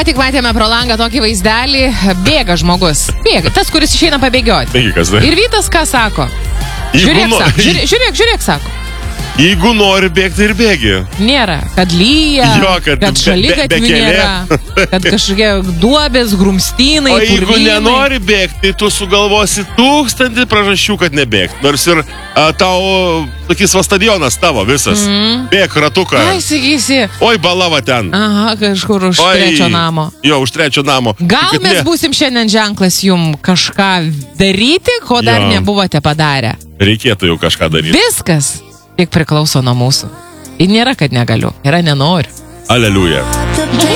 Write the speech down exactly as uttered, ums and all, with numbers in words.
tik matėme pro langą tokį vaizdelį. Bėga žmogus. Bėga. Tas, kuris išeina pabėgioti. Bėgikas, tai. Ir Vytas ką sako? Žiūrėk, no... sako. Žiūrėk, žiūrėk, žiūrėk, sako. Jeigu nori bėgti ir bėgi. Nėra. Kad lyja, jo, kad, kad šaligatvių nėra, kad kažkokie duobės, grumstynai, o jeigu purvynai. nenori bėgti, tai tu sugalvosi tūkstantį priežasčių, kad nebėgti. Nors ir a, tau, sakys, va stadionas tavo visas. Mm. Bėk ratuką. Ai, sakysi. Oi, balava ten. Aha, kažkur už Oi, trečio namo. Jo, už trečio namo. Gal kad mes ne... būsim šiandien ženklas jum kažką daryti, ko dar jo. Nebuvote padarę. Reikėtų jau kažką daryti. Viskas tik priklauso nuo mūsų. Ir nėra, kad negaliu. Yra nenoriu. Aleliuja.